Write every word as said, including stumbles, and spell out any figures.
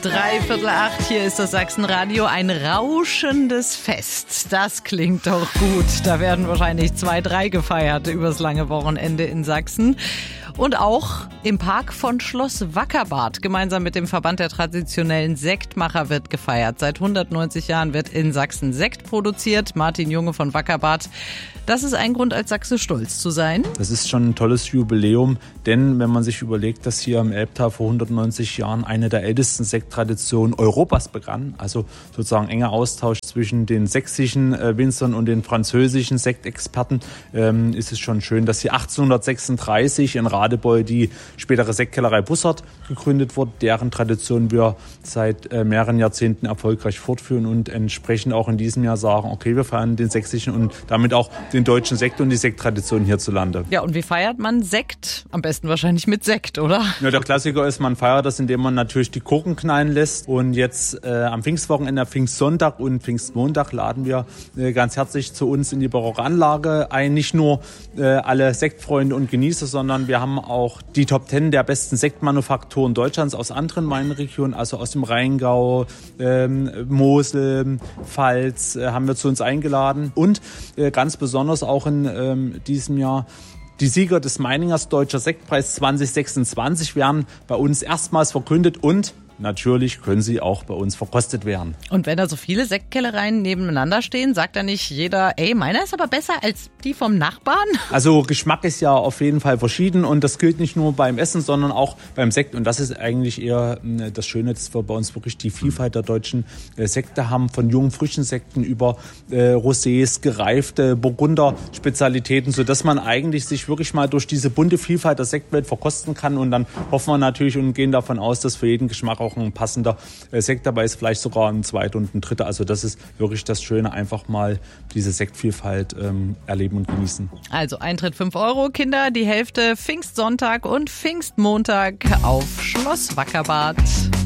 Dreiviertel acht, hier ist das Sachsenradio. Ein rauschendes Fest. Das klingt doch gut. Da werden wahrscheinlich zwei, drei gefeiert übers lange Wochenende in Sachsen. Und auch im Park von Schloss Wackerbad. Gemeinsam mit dem Verband der traditionellen Sektmacher wird gefeiert. Seit hundertneunzig Jahren wird in Sachsen Sekt produziert. Martin Junge von Wackerbad. Das ist ein Grund, als Sachse stolz zu sein. Das ist schon ein tolles Jubiläum, denn wenn man sich überlegt, dass hier im Elbtal vor hundertneunzig Jahren eine der ältesten Sekttraditionen Europas begann, also sozusagen enger Austausch zwischen den sächsischen äh, Winzern und den französischen Sektexperten, ähm, ist es schon schön, dass hier achtzehnhundertsechsunddreißig in Radebeul die spätere Sektkellerei Bussard gegründet wurde, deren Tradition wir seit äh, mehreren Jahrzehnten erfolgreich fortführen und entsprechend auch in diesem Jahr sagen, okay, wir feiern den sächsischen und damit auch den deutschen Sekt und die Sekttradition hierzulande. Ja, und wie feiert man Sekt? Am besten wahrscheinlich mit Sekt, oder? Ja, der Klassiker ist, man feiert das, indem man natürlich die Korken knallen lässt. Und jetzt äh, am Pfingstwochenende, Pfingstsonntag und Pfingstmontag laden wir äh, ganz herzlich zu uns in die Barockanlage ein. Nicht nur äh, alle Sektfreunde und Genießer, sondern wir haben auch die Top Ten der besten Sektmanufakturen Deutschlands aus anderen Weinregionen, also aus dem Rheingau, ähm, Mosel, Pfalz, äh, haben wir zu uns eingeladen. Und äh, ganz besonders auch in ähm, diesem Jahr die Sieger des Meiningers Deutscher Sektpreis zwanzig sechsundzwanzig werden bei uns erstmals verkündet und natürlich können sie auch bei uns verkostet werden. Und wenn da so viele Sektkellereien nebeneinander stehen, sagt da nicht jeder, ey, meiner ist aber besser als die vom Nachbarn? Also Geschmack ist ja auf jeden Fall verschieden und das gilt nicht nur beim Essen, sondern auch beim Sekt. Und das ist eigentlich eher das Schöne, dass wir bei uns wirklich die Vielfalt der deutschen Sekte haben, von jungen, frischen Sekten über äh, Rosés, gereifte Burgunder-Spezialitäten, sodass man eigentlich sich wirklich mal durch diese bunte Vielfalt der Sektwelt verkosten kann. Und dann hoffen wir natürlich und gehen davon aus, dass für jeden Geschmack auch ein passender Sekt dabei ist, vielleicht sogar ein zweiter und ein dritter. Also das ist wirklich das Schöne, einfach mal diese Sektvielfalt ähm, erleben und genießen. Also Eintritt fünf Euro, Kinder die Hälfte, Pfingstsonntag und Pfingstmontag auf Schloss Wackerbad.